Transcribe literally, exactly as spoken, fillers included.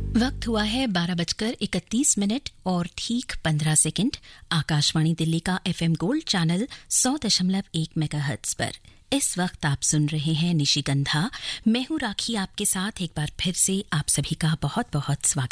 वक्त हुआ है बारह बजकर इकतीस मिनट और ठीक पंद्रह सेकंड। आकाशवाणी दिल्ली का एफएम गोल्ड चैनल सौ दशमलव एक मेगाहर्ट्ज पर इस वक्त आप सुन रहे हैं निशिगंधा। मैं हूं राखी आपके साथ। एक बार फिर से आप सभी का बहुत बहुत स्वागत